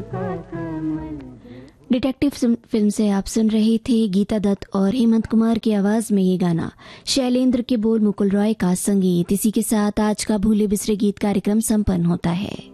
Detective film से आप सुन रहे थे गीता दत्त और हेमंत कुमार की आवाज में ये गाना। शैलेंद्र के बोल, मुकुल रॉय का संगीत। इसी के साथ आज का भूले बिसरे गीत कार्यक्रम संपन्न होता है।